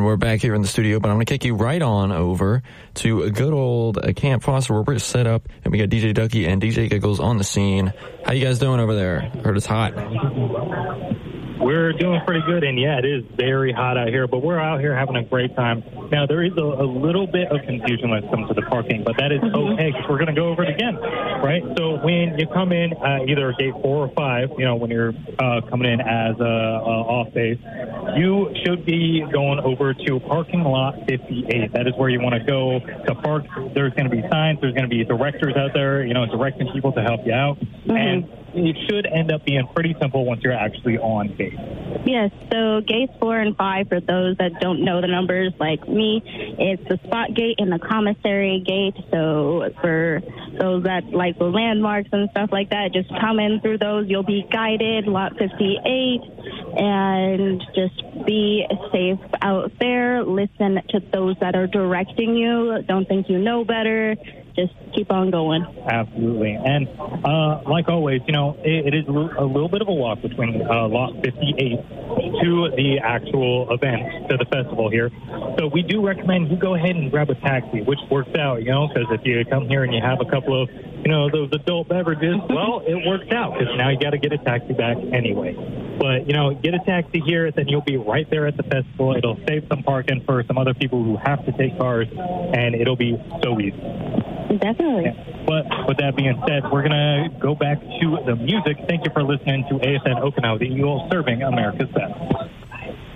And we're back here in the studio, but I'm going to kick you right on over to a good old Camp Foster where we're set up, and we got DJ Ducky and DJ Giggles on the scene. How you guys doing over there? Heard it's hot. We're doing pretty good, and yeah, it is very hot out here, but we're out here having a great time. Now, there is a little bit of confusion when it comes to the parking, but that is okay, because we're going to go over it again, right? So when you come in, either gate 4 or 5, when you're coming in as off base, you should be going over to parking lot 58. That is where you want to go to park. There's going to be signs. There's going to be directors out there, directing people to help you out. And it should end up being pretty simple once you're actually on base. Yes, so gates 4 and 5, for those that don't know the numbers like me, it's the spot gate and the commissary gate. So for those that like the landmarks and stuff like that, just come in through those. You'll be guided, lot 58, and just be safe out there. Listen to those that are directing you. Don't think you know better. Just keep on going. Absolutely. And like always, it is a little bit of a walk between lot 58 to the actual event, to the festival here. So we do recommend you go ahead and grab a taxi, which works out, because if you come here and you have a couple of, those adult beverages, well, it works out because now you got to get a taxi back anyway. But, get a taxi here, then you'll be right there at the festival. It'll save some parking for some other people who have to take cars, and it'll be so easy. Definitely. Yeah. But with that being said, we're going to go back to the music. Thank you for listening to ASN Okinawa, the Eagle serving America's best.